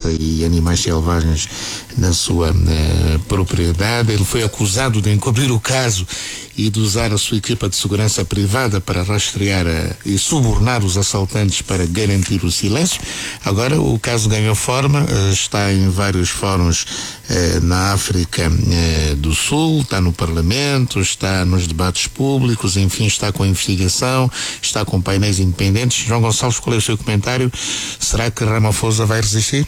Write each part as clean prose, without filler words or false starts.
e animais selvagens na sua propriedade. Ele foi acusado de encobrir o caso e de usar a sua equipa de segurança privada para rastrear e subornar os assaltantes para garantir o silêncio. Agora o caso ganhou forma, está em vários fóruns na África do Sul, está no Parlamento, está nos debates públicos, enfim, está com a investigação, está com painéis independentes. João Gonçalves, qual é o seu comentário? Será que Ramaphosa vai resistir?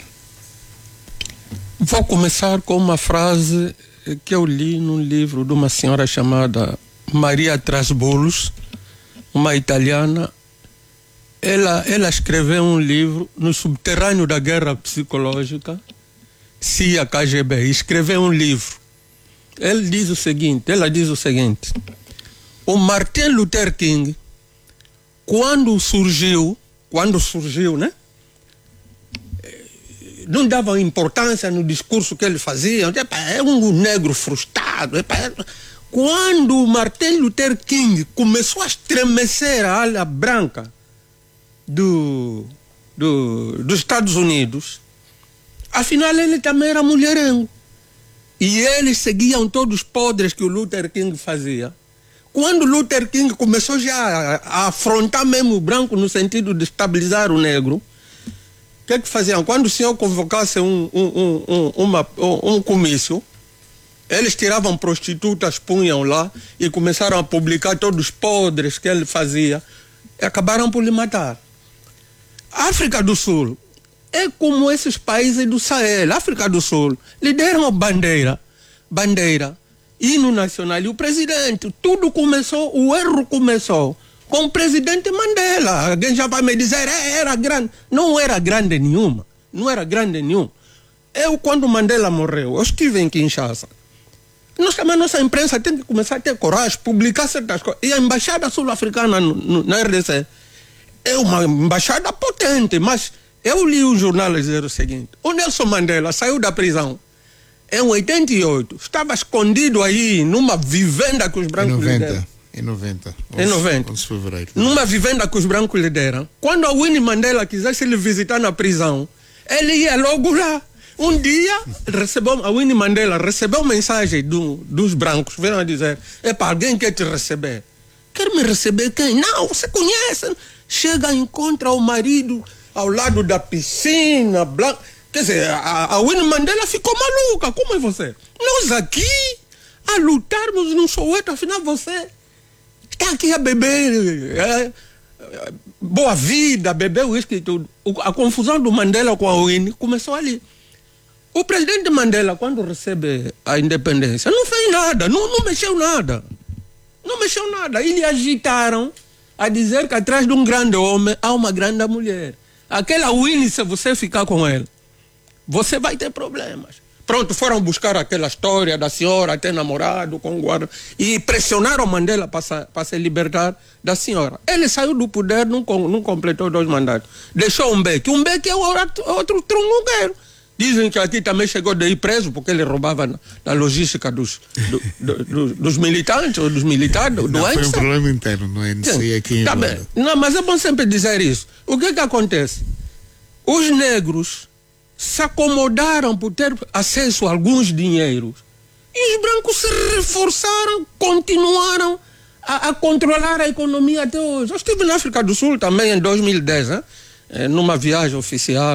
Vou começar com uma frase que eu li num livro de uma senhora chamada Maria Trasbolos, uma italiana. Ela escreveu um livro no subterrâneo da guerra psicológica, CIA KGB, escreveu um livro. Ela diz o seguinte: o Martin Luther King, quando surgiu, né? Não dava importância no discurso que ele fazia. É um negro frustrado. Quando Martin Luther King começou a estremecer a ala branca dos Estados Unidos, afinal ele também era mulherengo. E eles seguiam todos os podres que o Luther King fazia. Quando Luther King começou já a afrontar mesmo o branco no sentido de estabilizar o negro, o que faziam? Quando o senhor convocasse um comício, eles tiravam prostitutas, punham lá e começaram a publicar todos os podres que ele fazia e acabaram por lhe matar. A África do Sul é como esses países do Sahel. A África do Sul lhe deram bandeira, hino nacional e o presidente. Tudo começou, o erro começou com o presidente Mandela. Alguém já vai me dizer, era grande. Não era grande nenhuma. Eu, quando Mandela morreu, eu estive em Kinshasa. A nossa imprensa tem que começar a ter coragem, publicar certas coisas. E a embaixada sul-africana na RDC é uma embaixada potente, mas eu li um jornal dizer o seguinte: o Nelson Mandela saiu da prisão em 88, estava escondido aí numa vivenda que os brancos lhe deram. Em 90. 11 de fevereiro. Numa vivenda que os brancos lhe deram. Quando a Winnie Mandela quisesse lhe visitar na prisão, ele ia logo lá. Um dia, a Winnie Mandela recebeu mensagem dos brancos, vieram a dizer: alguém quer te receber. Quer me receber quem? Não, você conhece. Chega, encontra o marido ao lado da piscina, blanca. Quer dizer, a Winnie Mandela ficou maluca. Como é você? Nós aqui, a lutarmos no Soweto, afinal você está aqui a beber boa vida, beber uísque e tudo. A confusão do Mandela com a Winnie começou ali. O presidente Mandela, quando recebe a independência, não fez nada, não mexeu nada. E lhe agitaram a dizer que atrás de um grande homem há uma grande mulher. Aquela Winnie, se você ficar com ela, você vai ter problemas. Pronto, foram buscar aquela história da senhora ter namorado com o guarda e pressionaram Mandela para se libertar da senhora. Ele saiu do poder, não completou 2 mandatos. Deixou Mbeki. O Mbeki é outro trungueiro. Dizem que aqui também chegou de ir preso porque ele roubava na logística dos militantes ou dos militares. Foi um problema interno, não é? Aqui tá bem. Não, mas é bom sempre dizer isso. O que acontece? Os negros se acomodaram por ter acesso a alguns dinheiros e os brancos se reforçaram, continuaram a controlar a economia até hoje. Eu estive na África do Sul também em 2010, numa viagem oficial.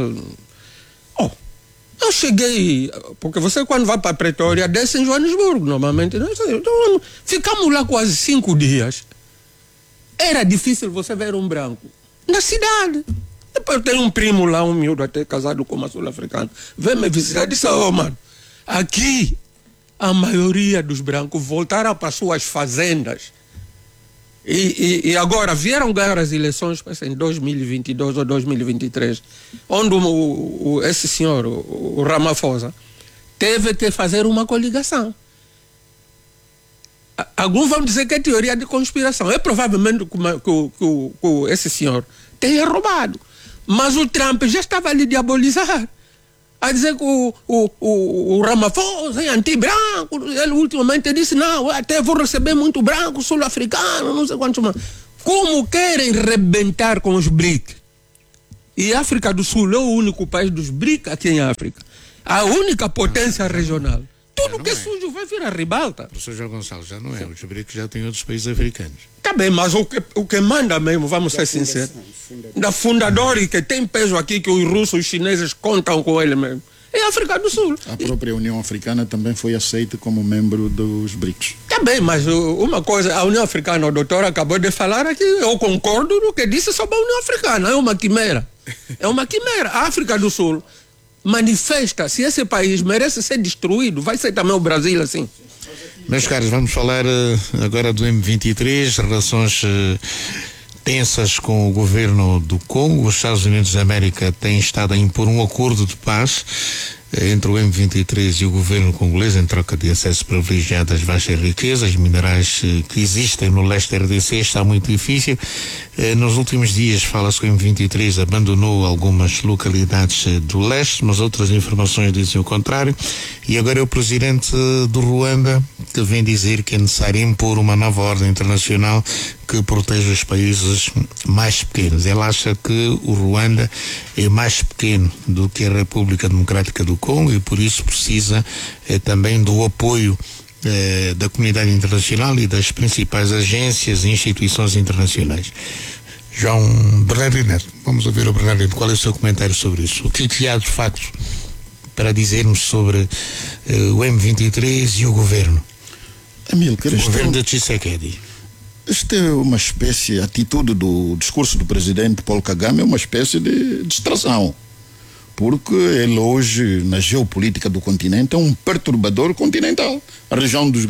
Eu cheguei, porque você quando vai para Pretória desce em Joanesburgo normalmente, então, ficamos lá quase 5 dias. Era difícil você ver um branco na cidade. Depois eu tenho um primo lá, um miúdo até casado com uma sul-africana, veio me visitar e disse: mano, aqui a maioria dos brancos voltaram para suas fazendas. E agora vieram ganhar as eleições, parece em 2022 ou 2023, onde esse senhor, o Ramaphosa, teve que fazer uma coligação. Alguns vão dizer que é teoria de conspiração. É provavelmente que esse senhor tenha roubado. Mas o Trump já estava a lhe diabolizar. A dizer que o Ramaphosa é anti-branco. Ele ultimamente disse: não, até vou receber muito branco, sul-africano, não sei quantos mais. Como querem rebentar com os BRIC? E a África do Sul é o único país dos BRIC aqui em África. A única potência regional. Tudo que é sujo vai virar ribalta. Professor João Gonçalves, já não é. Os BRIC já tem outros países africanos. Tá bem, mas o que manda mesmo, vamos ser sinceros, da fundadora e que tem peso aqui, que os russos e os chineses contam com ele mesmo, é a África do Sul. A própria União Africana também foi aceita como membro dos BRICS. Tá bem, mas uma coisa, a União Africana, o doutor acabou de falar aqui, eu concordo no que disse sobre a União Africana, é uma quimera. É uma quimera. A África do Sul manifesta, se esse país merece ser destruído, vai ser também o Brasil assim. Meus caros, vamos falar agora do M23, relações tensas com o governo do Congo. Os Estados Unidos da América têm estado a impor um acordo de paz entre o M23 e o governo congolês em troca de acesso privilegiado às vastas riquezas minerais que existem no leste da RDC. Está muito difícil. Nos últimos dias fala-se que o M23 abandonou algumas localidades do leste, mas outras informações dizem o contrário. E agora é o presidente do Ruanda que vem dizer que é necessário impor uma nova ordem internacional que proteja os países mais pequenos. Ele acha que o Ruanda é mais pequeno do que a República Democrática do Congo e por isso precisa também do apoio da comunidade internacional e das principais agências e instituições internacionais. João Bernardino, vamos ouvir o Bernardino. Qual é o seu comentário sobre isso? O que há de facto para dizermos sobre o M23 e o governo? Amílcar, o governo de Tshisekedi. Esta é uma espécie, a atitude do discurso do presidente Paulo Kagame é uma espécie de distração, porque ele hoje, na geopolítica do continente, é um perturbador continental. A região dos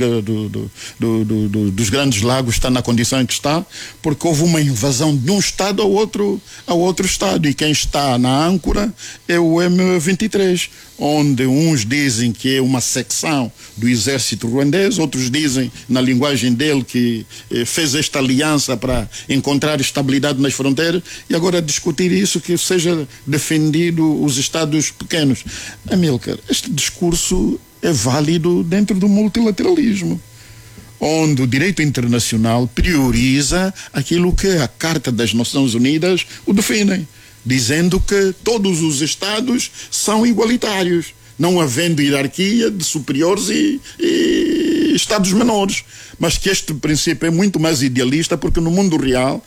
Grandes Lagos está na condição em que está, porque houve uma invasão de um Estado ao outro Estado, e quem está na âncora é o M23, onde uns dizem que é uma secção do exército ruandês, outros dizem, na linguagem dele, que fez esta aliança para encontrar estabilidade nas fronteiras, e agora discutir isso, que seja defendido os Estados pequenos. Amílcar, este discurso é válido dentro do multilateralismo, onde o direito internacional prioriza aquilo que a Carta das Nações Unidas o define, dizendo que todos os Estados são igualitários, não havendo hierarquia de superiores e Estados menores. Mas que este princípio é muito mais idealista, porque no mundo real,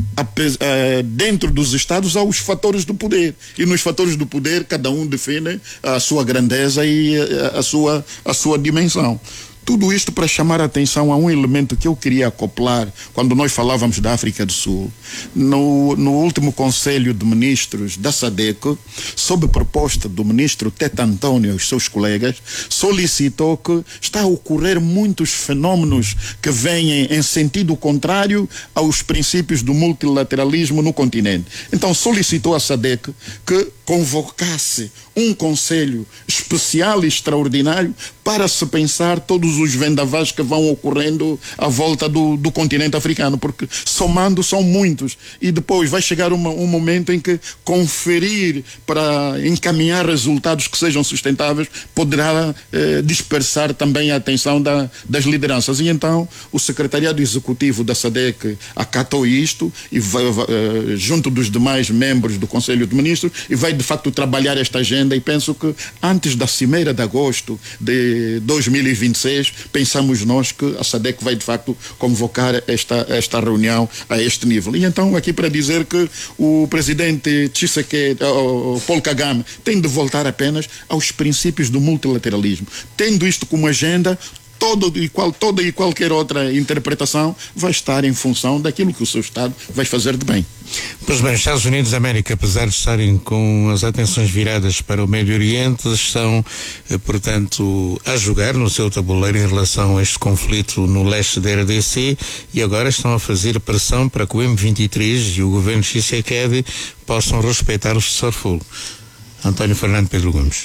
dentro dos Estados, há os fatores do poder. E nos fatores do poder, cada um define a sua grandeza e a sua dimensão. Tudo isto para chamar a atenção a um elemento que eu queria acoplar quando nós falávamos da África do Sul. No último Conselho de Ministros da SADC, sob proposta do ministro Teta Antônio e os seus colegas, solicitou que está a ocorrer muitos fenômenos que vêm em sentido contrário aos princípios do multilateralismo no continente. Então solicitou à SADC que convocasse um conselho especial e extraordinário para se pensar todos os vendavais que vão ocorrendo à volta do continente africano, porque somando são muitos, e depois vai chegar um momento em que conferir para encaminhar resultados que sejam sustentáveis poderá dispersar também a atenção das lideranças. E então o secretariado executivo da SADC acatou isto e vai, junto dos demais membros do Conselho de Ministros, e vai de facto trabalhar esta agenda, e penso que antes da cimeira de agosto de 2026, pensamos nós que a SADC vai de facto convocar esta reunião a este nível. E então aqui para dizer que o presidente Tshisekedi, Paulo Kagame, tem de voltar apenas aos princípios do multilateralismo, tendo isto como agenda. Toda e qualquer outra interpretação vai estar em função daquilo que o seu Estado vai fazer de bem. Pois bem, os Estados Unidos da América, apesar de estarem com as atenções viradas para o Médio Oriente, estão, portanto, a jogar no seu tabuleiro em relação a este conflito no leste da RDC, e agora estão a fazer pressão para que o M23 e o governo Tshisekedi possam respeitar o cessar-fogo. António Fernando Pedro Gomes.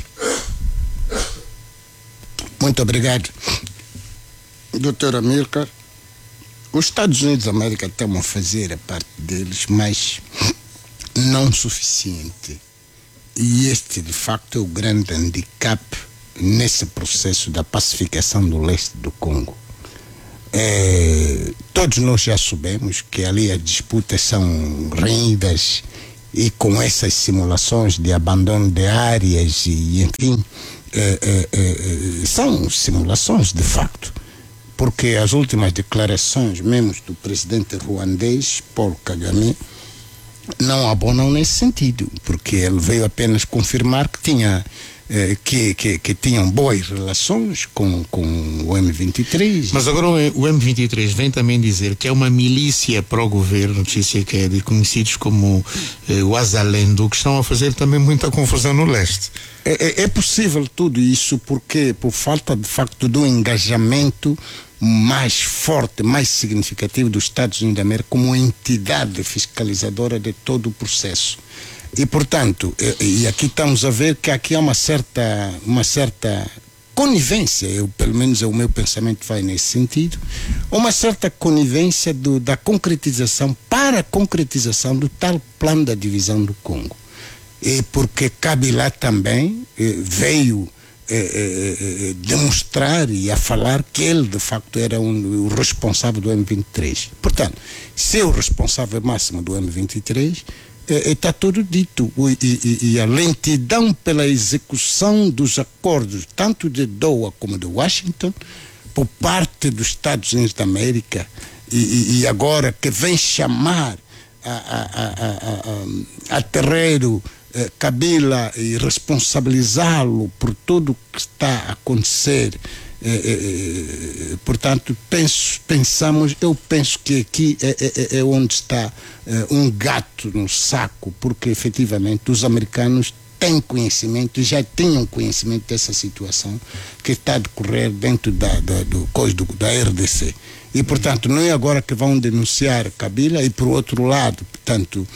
Muito obrigado. Doutor Amílcar, os Estados Unidos da América estão a fazer a parte deles, mas não suficiente. E este, de facto, é o grande handicap nesse processo da pacificação do leste do Congo. Todos nós já sabemos que ali as disputas são renhidas e com essas simulações de abandono de áreas e enfim, são simulações de facto, porque as últimas declarações mesmo do presidente ruandês Paul Kagame não abonam nesse sentido, porque ele veio apenas confirmar que tinha que tinham boas relações com o M23. Mas agora o M23 vem também dizer que é uma milícia pró-governo, notícia que é de conhecidos como o Azalendo, que estão a fazer também muita confusão no leste. É possível tudo isso porque por falta de facto do engajamento mais forte, mais significativo dos Estados Unidos da América como entidade fiscalizadora de todo o processo. E, portanto, e aqui estamos a ver que aqui há uma certa conivência, pelo menos o meu pensamento vai nesse sentido, uma certa conivência da concretização, para a concretização do tal plano da divisão do Congo. E porque Kabila também veio demonstrar e a falar que ele de facto era o responsável do M23. Portanto, se é o responsável máximo do M23, está tudo dito, e a lentidão pela execução dos acordos, tanto de Doha como de Washington, por parte dos Estados Unidos da América, e agora que vem chamar a terreiro Kabila e responsabilizá-lo por tudo o que está a acontecer. Portanto, eu penso que aqui é onde está um gato no saco, porque efetivamente os americanos têm conhecimento, já tinham conhecimento dessa situação que está a decorrer dentro da RDC. E, portanto, não é agora que vão denunciar Kabila e, por outro lado, portanto,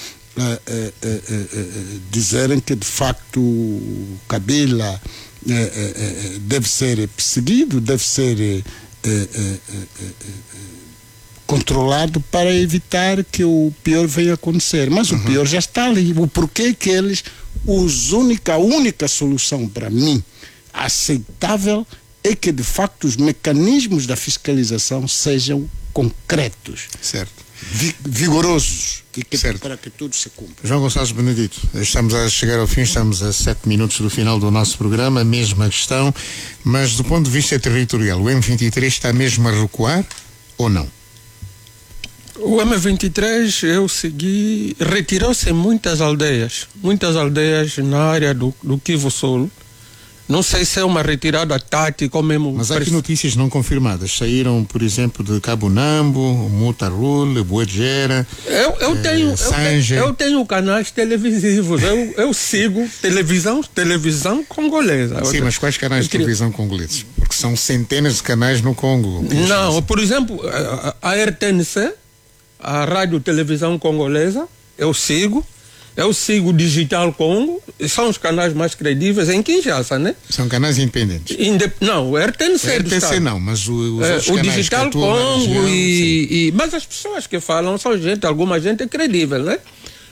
dizerem que, de facto, Kabila deve ser perseguido, deve ser controlado para evitar que o pior venha acontecer. Mas o pior já está ali. O porquê que eles, a única solução para mim aceitável é que de facto os mecanismos da fiscalização sejam concretos, certo, vigorosos, e certo, para que tudo se cumpra. João Gonçalves Benedito, estamos a chegar ao fim, estamos a 7 minutos do final do nosso programa, mesma questão, mas do ponto de vista territorial, o M23 está mesmo a recuar ou não? O M23, eu segui, retirou-se em muitas aldeias na área do Kivu Sul. Não sei se é uma retirada tática ou mesmo... Mas há aqui notícias não confirmadas. Saíram, por exemplo, de Cabo Nambo, Mutarule, Boedjera, Sanje. Eu tenho canais televisivos. Eu sigo televisão congolesa. Sim, mas quais canais de televisão congoleses? Porque são centenas de canais no Congo. Não, por exemplo, a RTNC, a Rádio Televisão Congolesa, eu sigo o Digital Congo, são os canais mais credíveis em Kinshasa, né? São canais independentes? Não, o RTNC é do Estado. Não, mas os o Digital Congo mas as pessoas que falam são alguma gente é credível, né?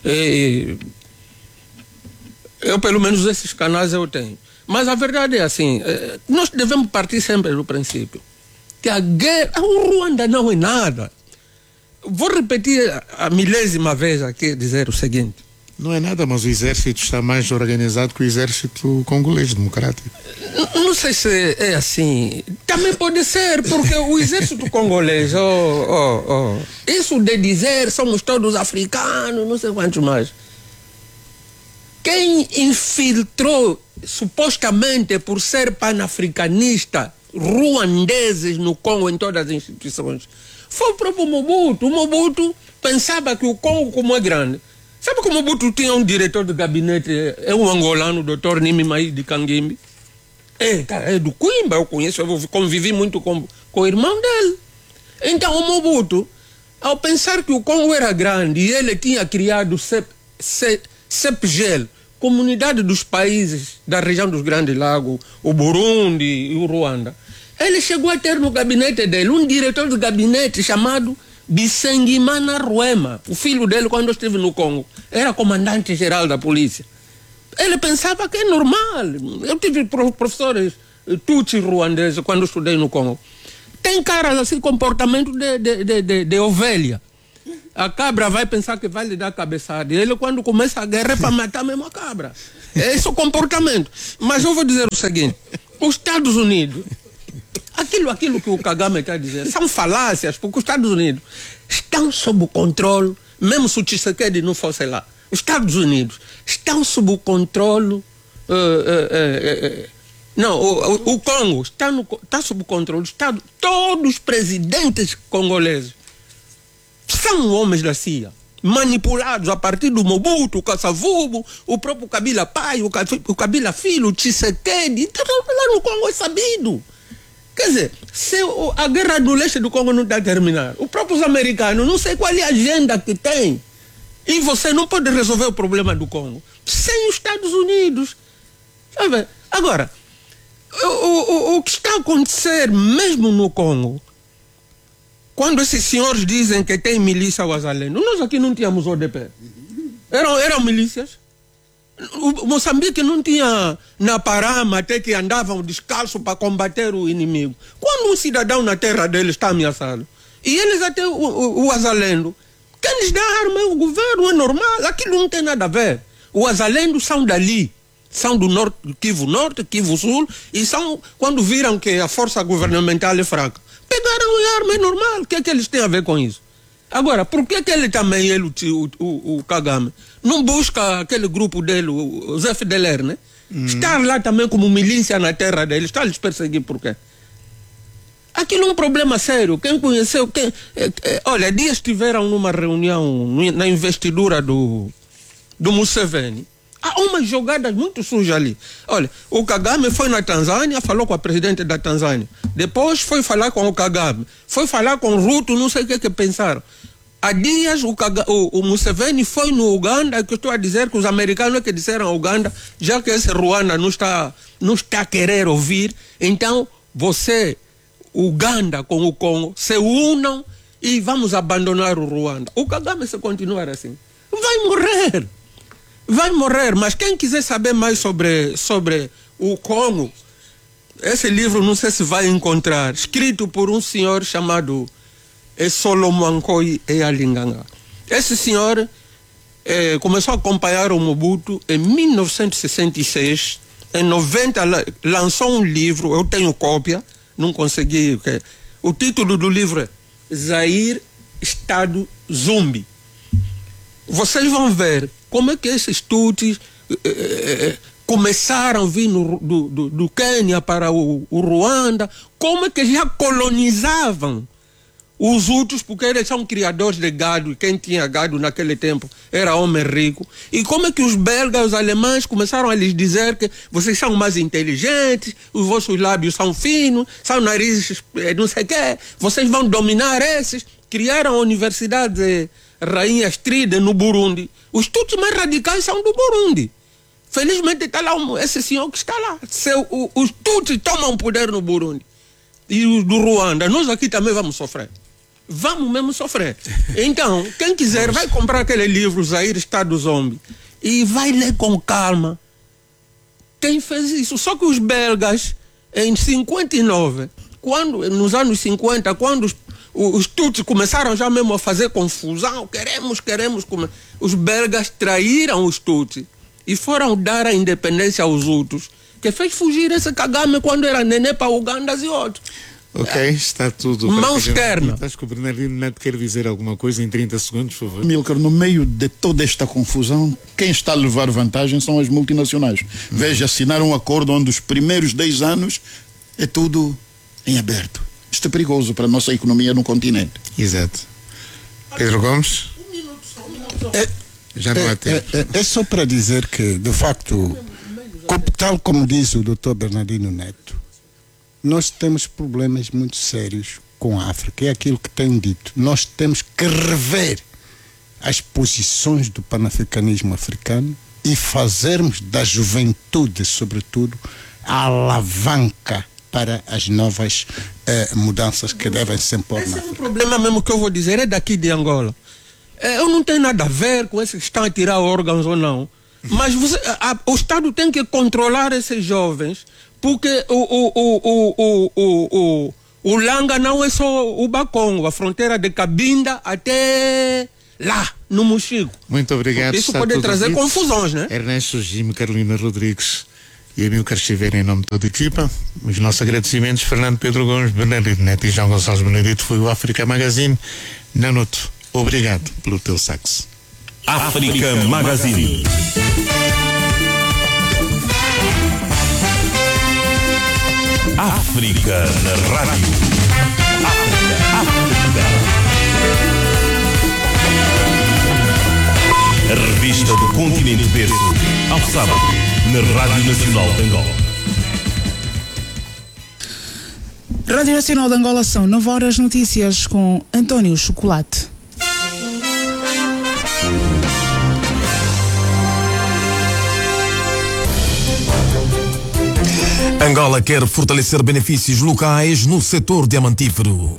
Eu, pelo menos, esses canais eu tenho. Mas a verdade é assim, nós devemos partir sempre do princípio que a guerra, o Ruanda não é nada. Vou repetir a milésima vez aqui, dizer o seguinte. Não é nada, mas o exército está mais organizado que o exército congolês democrático. Não sei se é assim. Também pode ser, porque o exército congolês, isso de dizer somos todos africanos, não sei quantos mais. Quem infiltrou, supostamente por ser panafricanista, ruandeses no Congo, em todas as instituições, foi o próprio Mobutu. O Mobutu pensava que o Congo, como é grande, sabe como o Mobutu tinha um diretor de gabinete, é um angolano, o Dr. Nimi Mai de Canguimbi? É do Coimba, eu conheço, eu convivi muito com o irmão dele. Então o Mobutu, ao pensar que o Congo era grande e ele tinha criado CEPGEL, Comunidade dos Países da região dos Grandes Lagos, o Burundi e o Ruanda, ele chegou a ter no gabinete dele um diretor de gabinete chamado Bisengimana Ruema. O filho dele, quando eu estive no Congo, era comandante-geral da polícia. Ele pensava que é normal. Eu tive professores tutsi ruandeses quando eu estudei no Congo. Tem caras assim, comportamento de ovelha. A cabra vai pensar que vai lhe dar cabeçada. E ele, quando começa a guerra, é para matar mesmo a cabra. É esse o comportamento. Mas eu vou dizer o seguinte: os Estados Unidos, aquilo que o Kagame está dizendo, são falácias, porque os Estados Unidos estão sob o controle, mesmo se o Tshisekedi não fosse lá. Os Estados Unidos estão sob o controle. O Congo está sob o controle do Estado. Todos os presidentes congoleses são homens da CIA, manipulados a partir do Mobutu, o Kasavubu, o próprio Kabila pai, o Kabila filho, o Tshisekedi. Então, lá no Congo é sabido. Quer dizer, se a guerra do leste do Congo não está a terminar, os próprios americanos, não sei qual é a agenda que tem, e você não pode resolver o problema do Congo sem os Estados Unidos. Sabe? Agora, o que está a acontecer mesmo no Congo, quando esses senhores dizem que tem milícia Wazalendo, nós aqui não tínhamos ODP. Eram milícias. O Moçambique não tinha na Parama até que andavam descalço para combater o inimigo. Quando um cidadão na terra dele está ameaçado, e eles até o Wazalendo, quem lhes dá arma é o governo, é normal, aquilo não tem nada a ver. O Wazalendo são dali. São do norte, Norte, Kivu Sul, e são, quando viram que a força governamental é fraca, pegaram a arma, é normal. O que é que eles têm a ver com isso? Agora, por que ele também, o Kagame, não busca aquele grupo dele, o ZFDLR, né? Estar lá também como milícia na terra dele, está a lhes perseguir por quê? Aquilo é um problema sério. Quem conheceu, olha, dias estiveram numa reunião na investidura do Museveni. Há umas jogadas muito sujas ali. Olha, o Kagame foi na Tanzânia, falou com a presidente da Tanzânia. Depois foi falar com o Kagame. Foi falar com o Ruto, não sei o que pensaram. Há dias o Museveni foi no Uganda, que eu estou a dizer que os americanos que disseram a Uganda, já que esse Ruanda não está a querer ouvir, então você, Uganda com o Congo, se unam e vamos abandonar o Ruanda. O Kagame, se continuar assim, vai morrer, mas quem quiser saber mais sobre o Congo, esse livro não sei se vai encontrar, escrito por um senhor chamado Solomon Nkoi Eyalinganga. Esse senhor começou a acompanhar o Mobutu em 1966, em 90 lançou um livro, eu tenho cópia, não consegui, o título do livro é Zaire, Estado Zumbi. Vocês vão ver como é que esses Tutsis começaram a vir do Quênia para o Ruanda, como é que já colonizavam os Hutus, porque eles são criadores de gado, e quem tinha gado naquele tempo era homem rico, e como é que os belgas, os alemães começaram a lhes dizer que vocês são mais inteligentes, os vossos lábios são finos, são narizes não sei o quê, vocês vão dominar esses. Criaram a Universidade de Rainha Strida no Burundi. Os Tutsis mais radicais são do Burundi. Felizmente está lá esse senhor que está lá. Os Tutsis tomam poder no Burundi e os do Ruanda, nós aqui também vamos sofrer. Vamos mesmo sofrer. Então, quem quiser vai comprar aquele livro, Zaire, Estado Zombi, e vai ler com calma. Quem fez isso? Só que os belgas, em 59, nos anos 50, quando os Tutsis começaram já mesmo a fazer confusão, queremos, os belgas traíram os Tutsis e foram dar a independência aos Hutus, que fez fugir esse Kagame quando era nenê para Uganda e outros. Ok, está tudo. Mãos ternas. Acho que o Bernardino Neto quer dizer alguma coisa em 30 segundos, por favor. Milcar, no meio de toda esta confusão, quem está a levar vantagem são as multinacionais. Veja, assinaram um acordo onde os primeiros 10 anos é tudo em aberto. Isto é perigoso para a nossa economia no continente. Exato. Pedro Gomes? Já não há tempo. É só para dizer que, de facto, tal como diz o Dr. Bernardino Neto, nós temos problemas muito sérios com a África. É aquilo que tenho dito. Nós temos que rever as posições do panafricanismo africano e fazermos da juventude, sobretudo, a alavanca para as novas mudanças que devem se impor na África. Esse é o problema mesmo que eu vou dizer, é daqui de Angola. Eu não tenho nada a ver com esses que estão a tirar órgãos ou não. Mas o Estado tem que controlar esses jovens, porque O Langa não é só o Bacongo, a fronteira de Cabinda até lá, no Mochigo. Muito obrigado. Isso pode trazer confusões, né? Ernesto Jimmy, Carolina Rodrigues e Amilcar Chiveira, em nome de toda a equipa. Os nossos agradecimentos, Fernando Pedro Gomes, Benedito Neto e João Gonçalves Benedito. Foi o África Magazine. Nanuto, obrigado pelo teu sax. África Magazine. África na rádio. África. A revista do Continente Berço, ao sábado, na Rádio Nacional de Angola. Rádio Nacional de Angola, são 9h, notícias com António Chocolate. Angola quer fortalecer benefícios locais no setor diamantífero.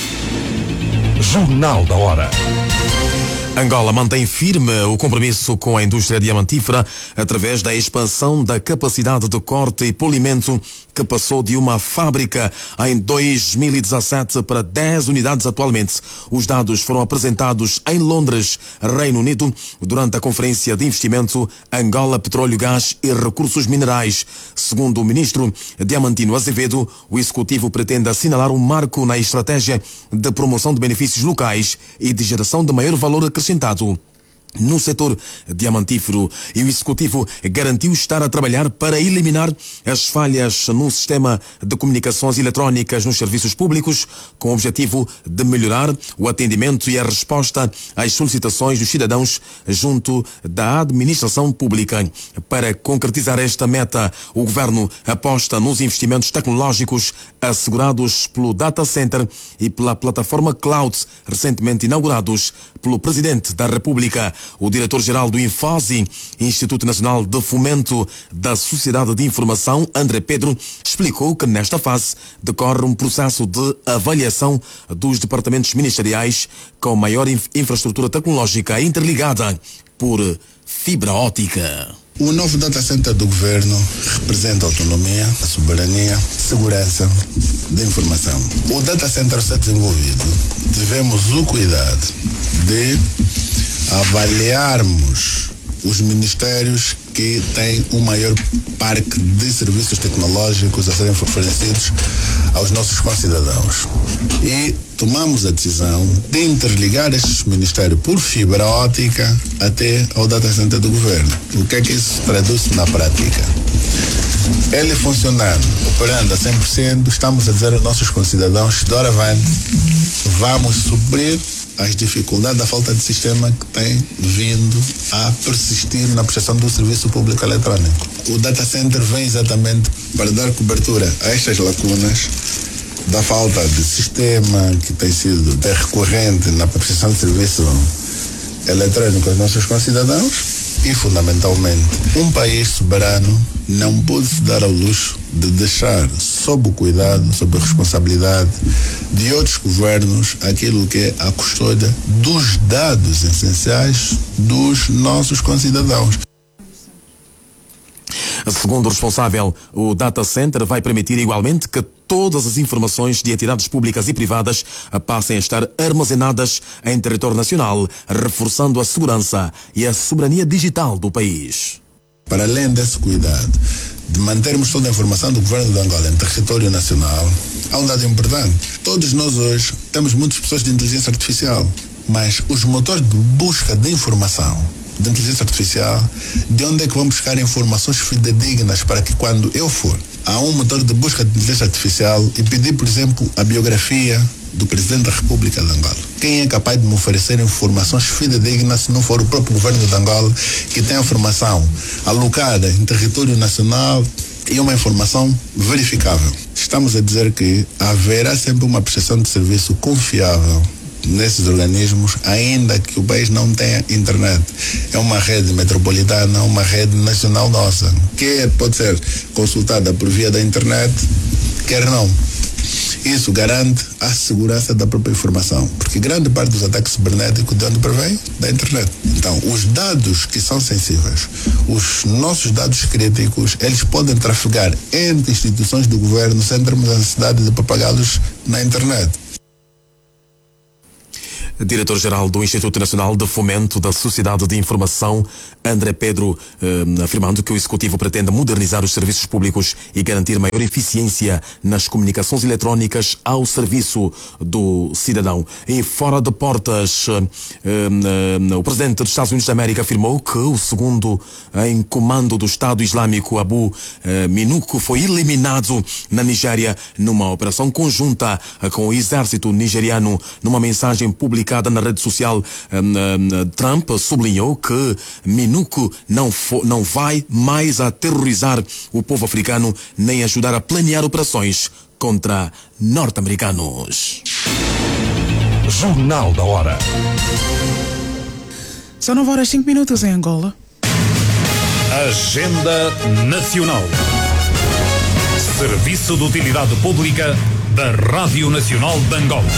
Jornal da Hora. Angola mantém firme o compromisso com a indústria diamantífera através da expansão da capacidade de corte e polimento, que passou de uma fábrica em 2017 para 10 unidades atualmente. Os dados foram apresentados em Londres, Reino Unido, durante a Conferência de Investimento Angola Petróleo, Gás e Recursos Minerais. Segundo o ministro Diamantino Azevedo, o executivo pretende assinalar um marco na estratégia de promoção de benefícios locais e de geração de maior valor acrescentado no setor diamantífero, e o executivo garantiu estar a trabalhar para eliminar as falhas no sistema de comunicações eletrónicas nos serviços públicos, com o objetivo de melhorar o atendimento e a resposta às solicitações dos cidadãos junto da administração pública. Para concretizar esta meta, o governo aposta nos investimentos tecnológicos assegurados pelo Data Center e pela plataforma Cloud, recentemente inaugurados pelo Presidente da República. O diretor-geral do INFOSI, Instituto Nacional de Fomento da Sociedade de Informação, André Pedro, explicou que nesta fase decorre um processo de avaliação dos departamentos ministeriais com maior infraestrutura tecnológica interligada por fibra óptica. O novo data center do governo representa a autonomia, a soberania, segurança da informação. O data center está desenvolvido. Tivemos o cuidado de avaliarmos os ministérios que têm o maior parque de serviços tecnológicos a serem oferecidos aos nossos concidadãos. E tomamos a decisão de interligar estes ministérios por fibra óptica até ao data center do governo. O que é que isso traduz na prática? Ele funcionando, operando a 100%, estamos a dizer aos nossos concidadãos, doravante, vamos suprir as dificuldades da falta de sistema que tem vindo a persistir na prestação do serviço público eletrônico. O data center vem exatamente para dar cobertura a estas lacunas da falta de sistema que tem sido recorrente na prestação de serviço eletrônico aos nossos concidadãos. E, fundamentalmente, um país soberano não pode se dar ao luxo de deixar sob o cuidado, sob a responsabilidade de outros governos aquilo que é a custódia dos dados essenciais dos nossos concidadãos. Segundo o responsável, o data center vai permitir igualmente que todas as informações de entidades públicas e privadas passem a estar armazenadas em território nacional, reforçando a segurança e a soberania digital do país. Para além desse cuidado de mantermos toda a informação do governo de Angola em território nacional, há um dado importante. Todos nós hoje temos muitas pessoas de inteligência artificial, mas os motores de busca de informação de inteligência artificial, de onde é que vamos buscar informações fidedignas para que quando eu for a um motor de busca de inteligência artificial e pedir, por exemplo, a biografia do Presidente da República de Angola, quem é capaz de me oferecer informações fidedignas se não for o próprio governo de Angola, que tem a informação alocada em território nacional e uma informação verificável? Estamos a dizer que haverá sempre uma prestação de serviço confiável nesses organismos, ainda que o país não tenha internet. É uma rede metropolitana, uma rede nacional nossa, que pode ser consultada por via da internet, quer não. Isso garante a segurança da própria informação, porque grande parte dos ataques cibernéticos de onde provém? Da internet. Então, os dados que são sensíveis, os nossos dados críticos, eles podem trafegar entre instituições do governo sem termos a necessidade de propagá-los na internet. Diretor-geral do Instituto Nacional de Fomento da Sociedade de Informação, André Pedro, afirmando que o Executivo pretende modernizar os serviços públicos e garantir maior eficiência nas comunicações eletrónicas ao serviço do cidadão. E fora de portas, o presidente dos Estados Unidos da América afirmou que o segundo em comando do Estado Islâmico, Abu Minuku, foi eliminado na Nigéria numa operação conjunta com o exército nigeriano. Numa mensagem publicada na rede social, Trump sublinhou que Minuku não vai mais aterrorizar o povo africano nem ajudar a planear operações contra norte-americanos. Jornal da Hora. São 9h05 em Angola. Agenda Nacional. Serviço de Utilidade Pública da Rádio Nacional de Angola.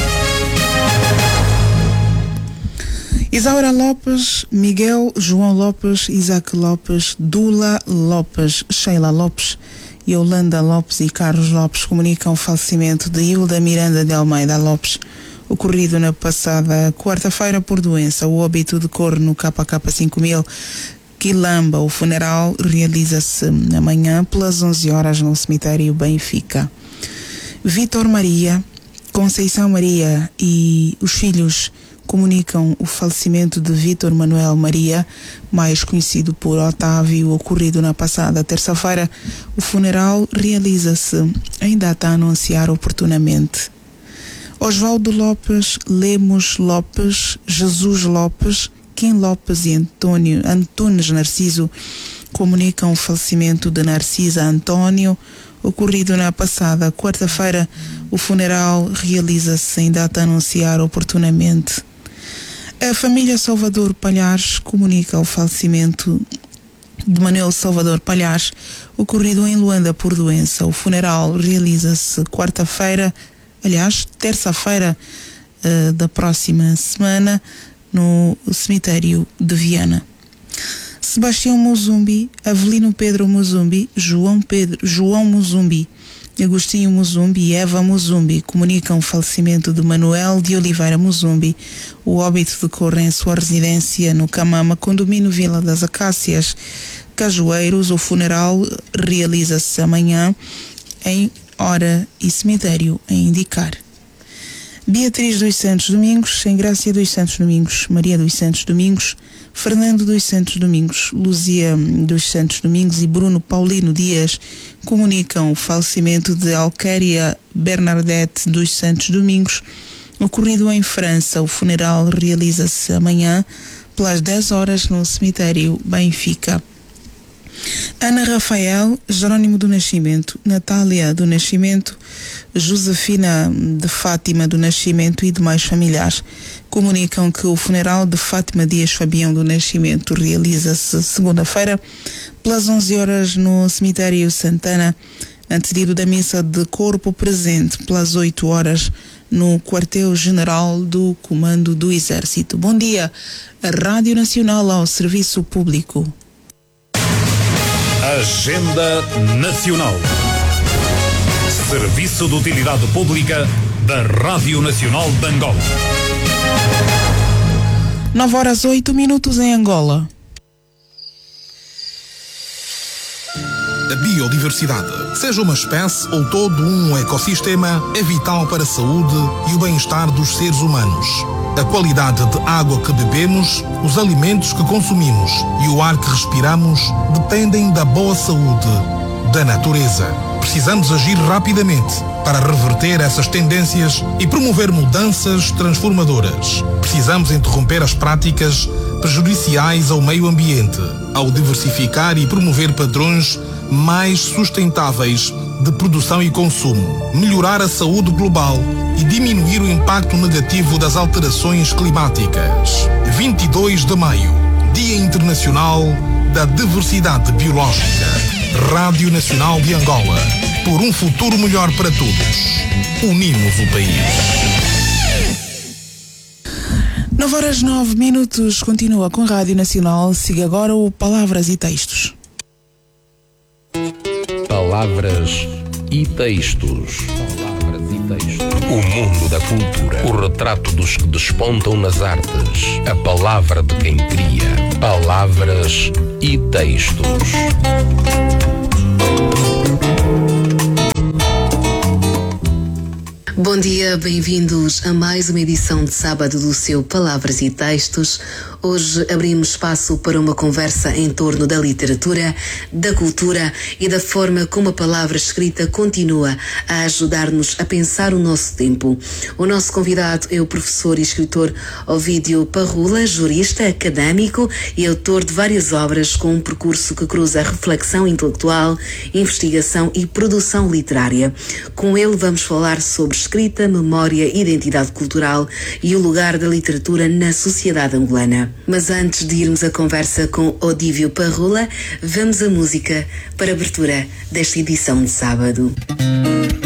Isaura Lopes, Miguel, João Lopes, Isaac Lopes, Dula Lopes, Sheila Lopes, Yolanda Lopes e Carlos Lopes comunicam o falecimento de Hilda Miranda de Almeida Lopes, ocorrido na passada quarta-feira por doença. O óbito decorre no KK5000 Quilamba. O funeral realiza-se amanhã pelas 11 horas no cemitério Benfica. Vítor Maria, Conceição Maria e os filhos comunicam o falecimento de Vítor Manuel Maria, mais conhecido por Otávio, ocorrido na passada terça-feira. O funeral realiza-se em data a anunciar oportunamente. Osvaldo Lopes, Lemos Lopes, Jesus Lopes, Kim Lopes e Antunes Narciso comunicam o falecimento de Narcisa Antônio, ocorrido na passada quarta-feira. O funeral realiza-se em data a anunciar oportunamente. A família Salvador Palhares comunica o falecimento de Manuel Salvador Palhares, ocorrido em Luanda por doença. O funeral realiza-se terça-feira da próxima semana, no cemitério de Viana. Sebastião Muzumbi, Avelino Pedro Muzumbi, João Muzumbi, Agostinho Muzumbi e Eva Muzumbi comunicam o falecimento de Manuel de Oliveira Muzumbi. O óbito decorre em sua residência no Camama, condomínio Vila das Acácias, Cajueiros. O funeral realiza-se amanhã em hora e cemitério a indicar. Beatriz dos Santos Domingos, Engrácia dos Santos Domingos, Maria dos Santos Domingos, Fernando dos Santos Domingos, Luzia dos Santos Domingos e Bruno Paulino Dias comunicam o falecimento de Alquéria Bernadette dos Santos Domingos, ocorrido em França. O funeral realiza-se amanhã pelas 10 horas no cemitério Benfica. Ana Rafael, Jerónimo do Nascimento, Natália do Nascimento, Josefina de Fátima do Nascimento e demais familiares comunicam que o funeral de Fátima Dias Fabião do Nascimento realiza-se segunda-feira pelas 11 horas no cemitério Santana, antecedido da missa de corpo presente pelas 8 horas no quartel-general do Comando do Exército. Bom dia, a Rádio Nacional ao serviço público. Agenda Nacional. Serviço de Utilidade Pública da Rádio Nacional de Angola. 9h08 em Angola. A biodiversidade, seja uma espécie ou todo um ecossistema, é vital para a saúde e o bem-estar dos seres humanos. A qualidade de água que bebemos, os alimentos que consumimos e o ar que respiramos dependem da boa saúde da natureza. Precisamos agir rapidamente para reverter essas tendências e promover mudanças transformadoras. Precisamos interromper as práticas prejudiciais ao meio ambiente, ao diversificar e promover padrões mais sustentáveis de produção e consumo, melhorar a saúde global e diminuir o impacto negativo das alterações climáticas. 22 de maio, Dia Internacional da Diversidade Biológica. Rádio Nacional de Angola. por um futuro melhor para todos. Unimos o país. 9h09, continua com a Rádio Nacional. Siga agora o Palavras e Textos. Palavras e textos. O mundo da cultura. O retrato dos que despontam nas artes. A palavra de quem cria. Palavras e textos. Bom dia, bem-vindos a mais uma edição de sábado do seu Palavras e Textos. Hoje abrimos espaço para uma conversa em torno da literatura, da cultura e da forma como a palavra escrita continua a ajudar-nos a pensar o nosso tempo. O nosso convidado é o professor e escritor Ovídio Parrula, jurista, académico e autor de várias obras com um percurso que cruza reflexão intelectual, investigação e produção literária. Com ele vamos falar sobre escrita, memória, identidade cultural e o lugar da literatura na sociedade angolana. Mas antes de irmos à conversa com Ovídio Parrula, vamos à música para a abertura desta edição de sábado.